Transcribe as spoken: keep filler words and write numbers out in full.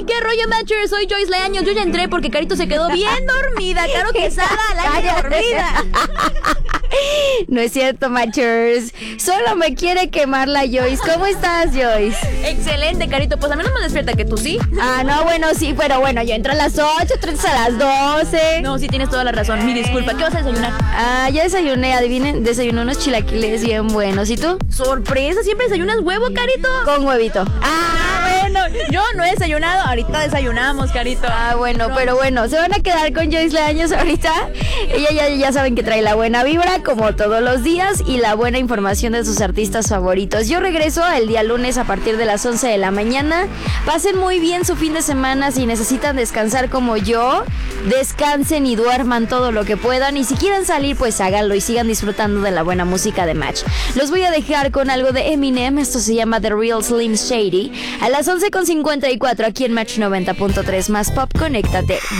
¿qué rollo, Matchers? Soy Joyce Leaños. Yo ya entré porque Carito se quedó bien dormida. Caro Quesada, la niña dormida. No es cierto, Matchers. Solo me quiere quemar la Joyce. ¿Cómo estás, Joyce? Excelente, Carito. Pues a mí no me despierta que tú sí. Ah, no, bueno, sí, pero bueno, yo entro a las ocho, tú entras a las doce. No, sí tienes toda la razón. Mi disculpa. ¿Qué vas a desayunar? Ah, ya desayuné, adivinen, desayuné unos chilaquiles bien buenos. ¿Y tú? Sorpresa, siempre desayunas huevo, Carito. Con huevito. Ah, bueno, yo no he desayunado. Ahorita desayunamos, Carito. Ah, bueno, pero bueno, se van a quedar con Joyce Leaños ahorita. Ella ya, ya saben que trae la buena vibra, como todos los días, y la buena información de sus artistas favoritos. Yo regreso el día lunes a partir de las once de la mañana. Pasen muy bien su fin de semana. Si necesitan descansar como yo, descansen y duerman todo lo que puedan. Y si quieren salir, pues háganlo y sigan disfrutando de la buena música de Match. Los voy a dejar con algo de Eminem. Esto se llama The Real Slim Shady. A las once con cincuenta y cuatro aquí en Match noventa punto tres. Más pop, conéctate.